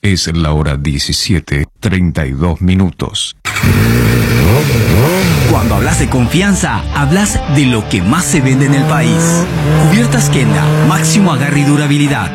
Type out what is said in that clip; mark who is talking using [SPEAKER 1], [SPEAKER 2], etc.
[SPEAKER 1] Es la hora 17:32.
[SPEAKER 2] Cuando hablas de confianza, hablas de lo que más se vende en el país. Cubiertas Kenda, máximo agarre y durabilidad.